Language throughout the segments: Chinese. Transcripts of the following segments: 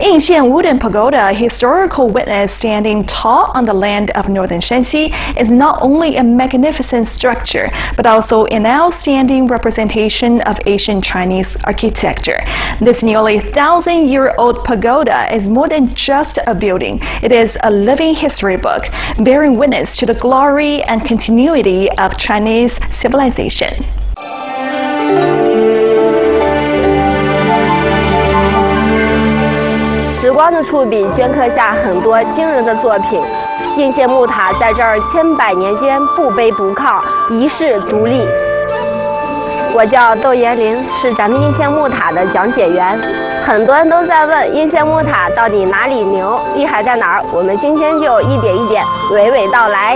Ancient wooden pagoda, a historical witness standing tall on the land of northern Shanxi, is not only a magnificent structure, but also an outstanding representation of ancient Chinese architecture. This nearly 1,000-year-old pagoda is more than just a building. It is a living history book, bearing witness to the glory and continuity of Chinese civilization. 时光的触笔镌刻下很多惊人的作品。应县木塔在这儿千百年间不卑不亢，一世独立。我叫窦延玲，是咱们应县木塔的讲解员。很多人都在问应县木塔到底哪里牛，厉害在哪儿？我们今天就一点一点娓娓道来。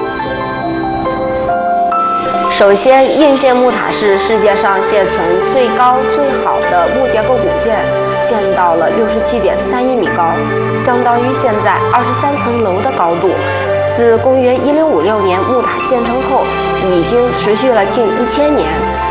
首先，应县木塔是世界上现存最高最好的木结构古建，建到了67.31米高，相当于现在23层楼的高度。自公元1056年木塔建成后，已经持续了近1000年。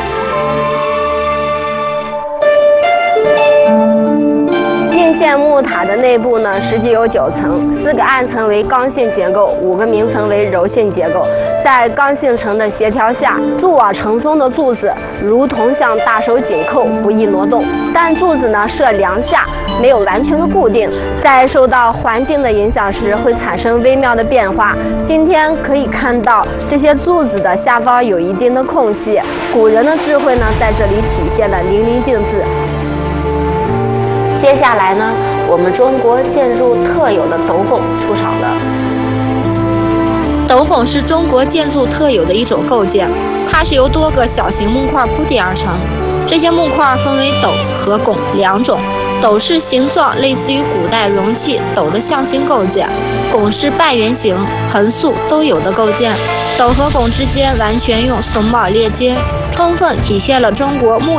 应县木塔的内部呢，实际有9层，4个暗层为刚性结构，5个明层为柔性结构。在刚性层的协调下，柱瓦承松的柱子如同像大手紧扣，不易挪动。但柱子呢设梁下，没有完全的固定，在受到环境的影响时，会产生微妙的变化。今天可以看到这些柱子的下方有一定的空隙，古人的智慧呢在这里体现得淋漓尽致。 接下来呢，我们中国建筑特有的斗拱出场了。 斗拱是中国建筑特有的一种构件，它是由多个小型木块铺垫而成。这些木块分为斗和拱2种。斗是形状类似于古代容器斗的象形构件，拱是半圆形、横竖都有的构件。斗和拱之间完全用榫卯链接，充分体现了中国木